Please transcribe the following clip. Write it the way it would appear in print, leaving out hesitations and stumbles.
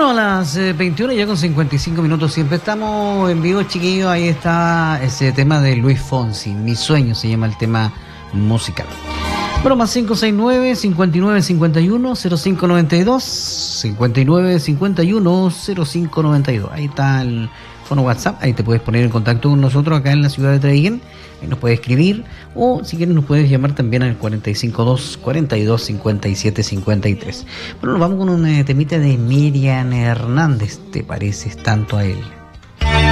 Bueno, a las 21 ya con 55 minutos siempre estamos en vivo, chiquillos. Ahí está ese tema de Luis Fonsi, Mi Sueño se llama el tema musical. Bueno, más 569-5951-0592, 5951-0592. Ahí está el fono WhatsApp, ahí te puedes poner en contacto con nosotros acá en la ciudad de Traiguén. Ahí nos puedes escribir o si quieres nos puedes llamar también al 452-42-57-53. Bueno, nos vamos con un temita de Miriam Hernández, ¿te pareces tanto a él?